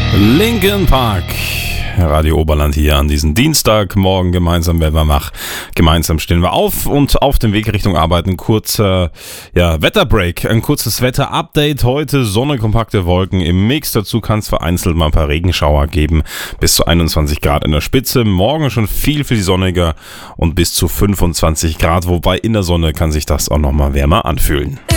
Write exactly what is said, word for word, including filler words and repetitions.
Linkin Park, Radio Oberland hier an diesem Dienstagmorgen. Gemeinsam werden wir wach, gemeinsam stehen wir auf und auf dem Weg Richtung Arbeit ein kurzer ja, Wetterbreak, ein kurzes Wetterupdate. Heute Sonne, kompakte Wolken im Mix. Dazu kann es vereinzelt mal ein paar Regenschauer geben. Bis zu einundzwanzig Grad in der Spitze. Morgen schon viel, viel sonniger und bis zu fünfundzwanzig Grad. Wobei in der Sonne kann sich das auch nochmal wärmer anfühlen.